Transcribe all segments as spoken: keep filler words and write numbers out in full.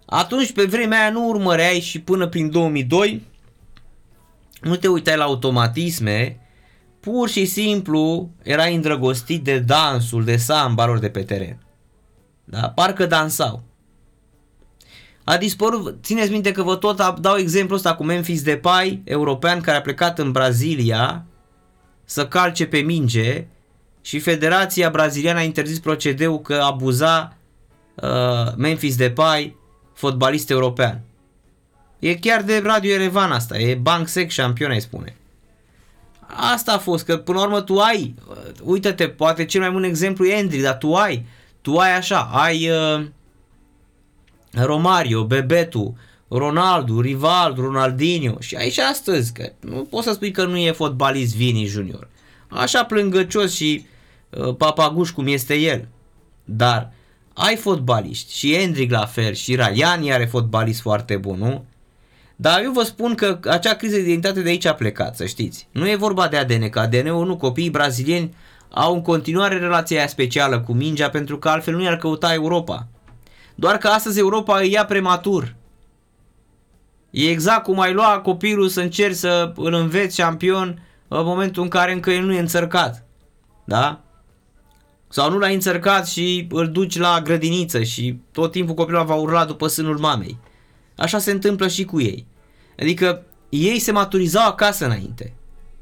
Atunci, pe vremea aia, nu urmăreai și până prin două mii doi nu te uitai la automatisme, pur și simplu erai îndrăgostit de dansul, de sambalor de pe teren. Da? Parcă dansau. A dispărut, țineți minte că vă tot dau exemplul ăsta cu Memphis Depay, european care a plecat în Brazilia să calce pe minge și Federația Braziliană a interzis procedeul că abuza uh, Memphis Depay, fotbalist european. E chiar de Radio Erevan asta, e Banksec șampion, îi spune. Asta a fost, că până la urmă tu ai, uite-te, poate cel mai bun exemplu e Endrick, dar tu ai, tu ai așa, ai uh, Romario, Bebeto, Ronaldo, Rivaldo, Ronaldinho și aici astăzi, că nu poți să spui că nu e fotbalist Vini Junior. Așa plângăcios și uh, papaguș cum este el. Dar ai fotbaliști și Endrick la fel și Rayani are fotbalist foarte bun, nu? Dar eu vă spun că acea criză de identitate de aici a plecat, să știți. Nu e vorba de A D N, că A D N-ul nu, copiii brazilieni au în continuare relația aia specială cu mingea pentru că altfel nu i-ar căuta Europa. Doar că astăzi Europa îi ia prematur. E exact cum ai lua copilul să încerci să îl înveți șampion în momentul în care încă el nu e înțărcat. Da? Sau nu l-ai înțărcat și îl duci la grădiniță și tot timpul copilul va urla după sânul mamei. Așa se întâmplă și cu ei. Adică ei se maturizau acasă înainte.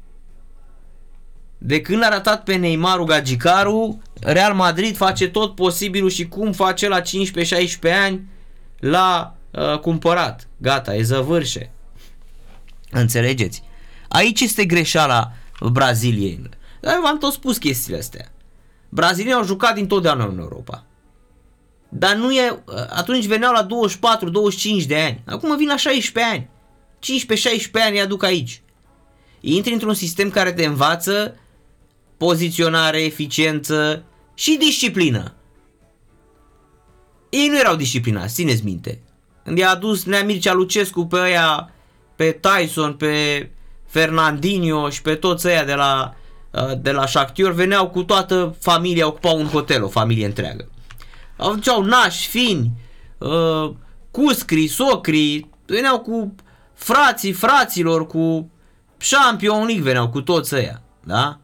De când l-a ratat pe Neymarul Gagicaru, Real Madrid face tot posibilul și cum face la cincisprezece șaisprezece ani l-a uh, cumpărat. Gata, e zăvârșe. Înțelegeți? Aici este greșeala Braziliei. Dar eu v-am tot spus chestiile astea. Brazilienii au jucat dintotdeauna în Europa. Dar nu e, atunci veneau la douăzeci și patru douăzeci și cinci de ani. Acum vin la șaisprezece ani. cincisprezece șaisprezece ani îi aduc aici. Intri într-un sistem care te învață poziționare, eficiență și disciplină. Ei nu erau disciplinați, țineți minte. Când i-a adus Nea Mircea Lucescu pe ăia, pe Tyson, pe Fernandinho și pe toți ăia de la, de la Shakhtar, veneau cu toată familia, ocupau un hotel, o familie întreagă. Aduceau nași, fini, uh, cuscri, socri, veneau cu frații fraților, cu Champions League veneau, cu toți ăia, da?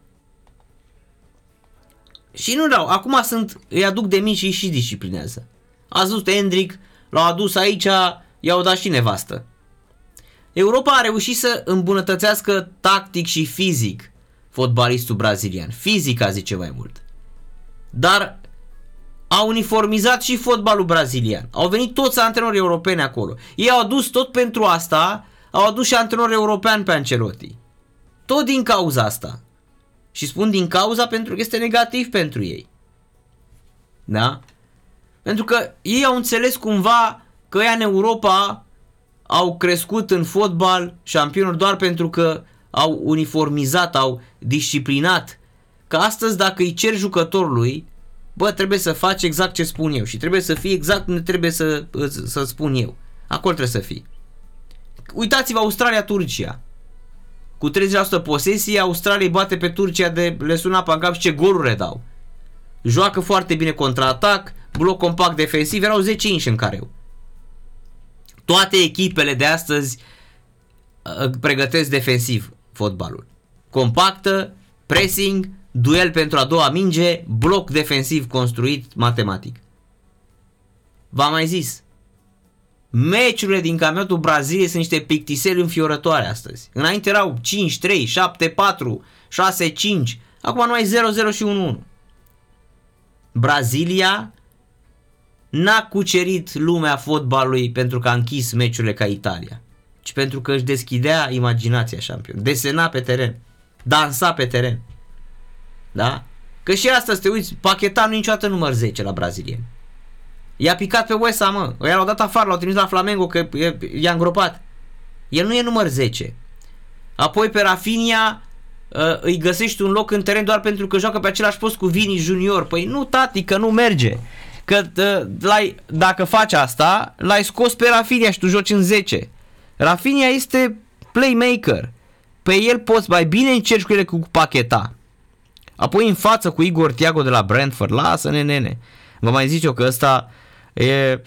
Și nu dau, acum sunt, îi aduc de mici și îi și disciplinează. Ați văzut, Endrick l-au adus aici, i-au dat și nevastă. Europa a reușit să îmbunătățească tactic și fizic fotbalistul brazilian. Fizica, zice mai mult. Dar au uniformizat și fotbalul brazilian. Au venit toți antrenori europeni acolo. Ei au adus tot pentru asta, au adus și antrenori europeni pe Ancelotti. Tot din cauza asta. Și spun din cauza pentru că este negativ pentru ei. Da? Pentru că ei au înțeles cumva că ea în Europa au crescut în fotbal șampionuri doar pentru că au uniformizat, au disciplinat. Că astăzi dacă îi cer jucătorului, bă, trebuie să faci exact ce spun eu și trebuie să fii exact unde trebuie să, să spun eu. Acolo trebuie să fii. Uitați-vă Australia-Turcia. Cu treizeci la sută posesie, Australia îi bate pe Turcia de le suna pe cap și ce goluri le dau. Joacă foarte bine contraatac, bloc compact defensiv, erau zece inși în careu. Toate echipele de astăzi pregătesc defensiv fotbalul. Compactă, pressing, duel pentru a doua minge, bloc defensiv construit matematic. V-am mai zis, meciurile din campionatul Braziliei sunt niște pictiseli înfiorătoare astăzi. Înainte erau cinci trei, șapte patru, șase cinci, acum nu ai zero zero și unu unu. Brazilia n-a cucerit lumea fotbalului pentru că a închis meciurile ca Italia, ci pentru că își deschidea imaginația șampion, desena pe teren, dansa pe teren. Da? Că și astăzi te uiți, Paquetá nu niciodată număr zece la brazilieni. I-a picat pe West Ham, mă. Ăia l-au dat afară, l-au trimis la Flamengo că i-a îngropat. El nu e număr zece. Apoi pe Rafinha uh, îi găsești un loc în teren doar pentru că joacă pe același post cu Vini Junior. Păi nu, tati, că nu merge. Că uh, l-ai, dacă faci asta, l-ai scos pe Rafinha și tu joci în zece. Rafinha este playmaker. Pe el poți mai bine încerci cu ele cu Paquetá. Apoi în față cu Igor Thiago de la Brentford. Lasă-ne, nene. Vă mai zic eu că ăsta e,